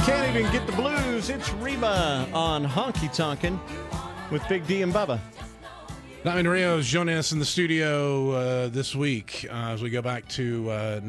Can't even get the blues. It's Reba on Honky Tonkin' with Big D and Bubba. Diamond Rios joining us in the studio this week as we go back to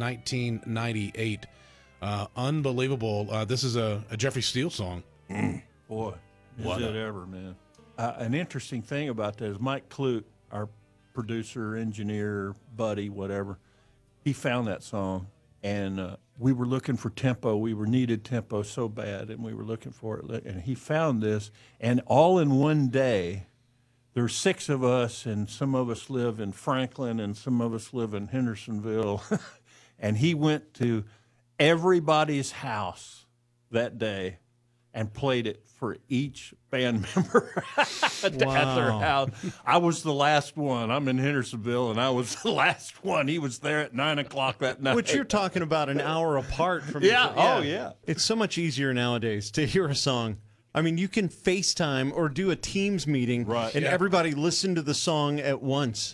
1998. Unbelievable. This is a Jeffrey Steele song. Boy, is it ever, man. An interesting thing about that is Mike Clute, our producer, engineer, buddy, whatever, he found that song, and we were looking for tempo. We needed tempo so bad, and we were looking for it. And he found this, and all in one day, there's 6 of us, and some of us live in Franklin, and some of us live in Hendersonville. And he went to everybody's house that day and played it for each band member at their house. I was the last one. I'm in Hendersonville, and I was the last one. He was there at 9 o'clock that night. Which you're talking about an hour apart from Yeah. Oh, yeah. It's so much easier nowadays to hear a song. I mean, you can FaceTime or do a Teams meeting, Right, and yeah. everybody listen to the song at once.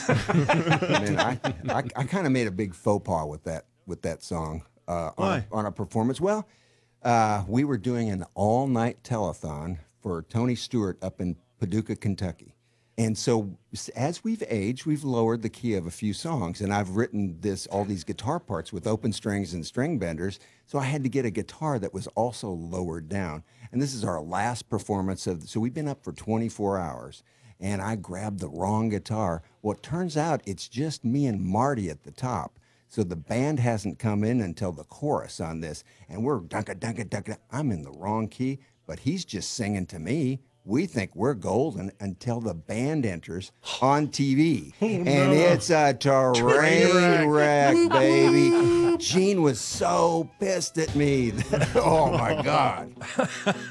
I kind of made a big faux pas with that song Why? on a performance. Well, we were doing an all-night telethon for Tony Stewart up in Paducah, Kentucky. And so as we've aged, we've lowered the key of a few songs. And I've written all these guitar parts with open strings and string benders. So I had to get a guitar that was also lowered down. And this is our last performance so we've been up for 24 hours. And I grabbed the wrong guitar. Well, it turns out it's just me and Marty at the top. So the band hasn't come in until the chorus on this. And we're dunka, dunka, dunka. I'm in the wrong key, but he's just singing to me. We think we're golden until the band enters on TV. And it's a train wreck, baby. Gene was so pissed at me. Oh, my God.